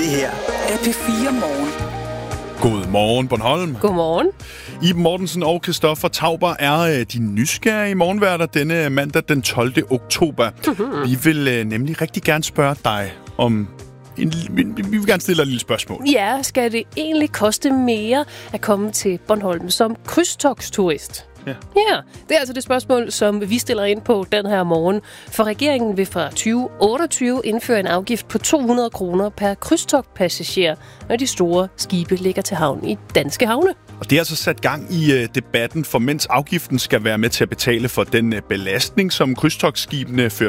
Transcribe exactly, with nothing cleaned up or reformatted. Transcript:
her er P fire Morgen. Godmorgen, Bornholm. Godmorgen. Iben Mortensen og Christoffer Tauber er de nysgerrige morgenværter denne mandag den tolvte oktober. Mm-hmm. Vi vil nemlig rigtig gerne spørge dig om... En, vi vil gerne stille dig et lille spørgsmål. Ja, skal det egentlig koste mere at komme til Bornholm som krydstogsturist? Ja. Ja, det er altså det spørgsmål, som vi stiller ind på den her morgen. For regeringen vil fra tyve otteogtyve indføre en afgift på to hundrede kroner per krydstogtpassager, når de store skibe ligger til havn i danske havne. Og det er altså sat gang i uh, debatten, for mens afgiften skal være med til at betale for den uh, belastning, som krydstogtskibene fører